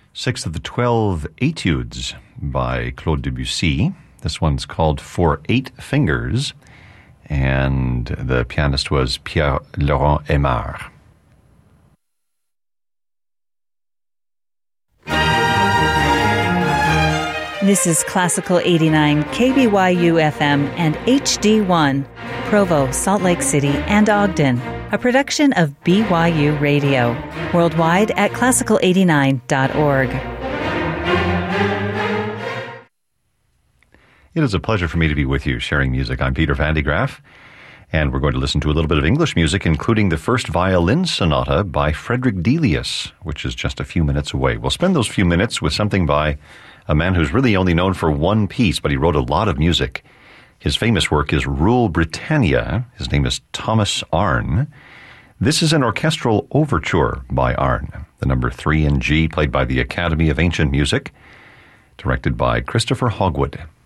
Six of the 12 Etudes by Claude Debussy. This one's called For 8 Fingers, and the pianist was Pierre-Laurent Aimard. This is Classical 89, KBYU FM and HD1, Provo, Salt Lake City, and Ogden, a production of BYU Radio, worldwide at classical89.org. It is a pleasure for me to be with you, sharing music. I'm Peter Van de Graaff, and we're going to listen to a little bit of English music, including the first violin sonata by Frederick Delius, which is just a few minutes away. We'll spend those few minutes with something by a man who's really only known for one piece, but he wrote a lot of music. His famous work is Rule Britannia. His name is Thomas Arne. This is an orchestral overture by Arne, the number 3 in G, played by the Academy of Ancient Music, directed by Christopher Hogwood.